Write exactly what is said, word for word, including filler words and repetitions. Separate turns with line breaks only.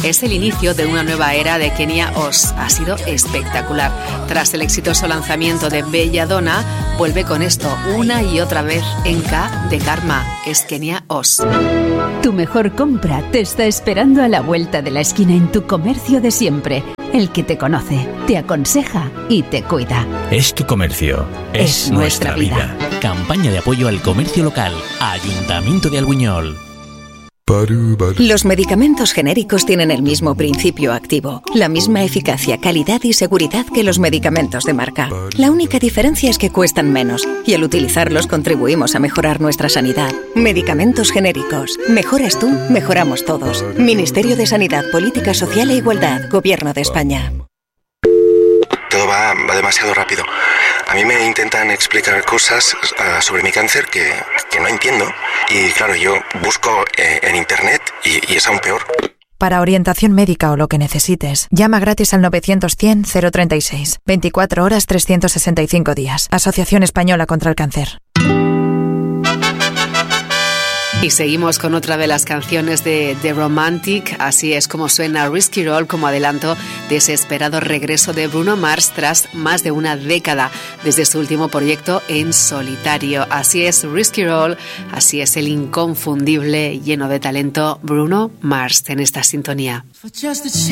Es el inicio de una nueva era de Kenia Oz. Ha sido espectacular. Tras el exitoso lanzamiento de Belladonna, vuelve con esto una y otra vez en K de Karma. Es Kenia Oz.
Tu mejor compra te está esperando a la vuelta de la esquina en tu comercio de siempre. El que te conoce, te aconseja y te cuida.
Es tu comercio. Es, es nuestra, nuestra vida.
vida. Campaña de apoyo al comercio local. Ayuntamiento de Albuñol.
Los medicamentos genéricos tienen el mismo principio activo, la misma eficacia, calidad y seguridad que los medicamentos de marca. La única diferencia es que cuestan menos y al utilizarlos contribuimos a mejorar nuestra sanidad. Medicamentos genéricos. Mejoras tú, mejoramos todos. Ministerio de Sanidad, Política Social e Igualdad, Gobierno de España.
Todo va, va demasiado rápido. A mí me intentan explicar cosas uh, sobre mi cáncer que, que no entiendo. Y claro, yo busco eh, en internet y, y es aún peor.
Para orientación médica o lo que necesites, llama gratis al novecientos cien cero treinta y seis. veinticuatro horas trescientos sesenta y cinco días. Asociación Española contra el Cáncer.
Y seguimos con otra de las canciones de The Romantic. Así es como suena Risky Roll como adelanto de ese esperado regreso de Bruno Mars tras más de una década desde su último proyecto en solitario. Así es Risky Roll, así es el inconfundible, lleno de talento Bruno Mars en esta sintonía.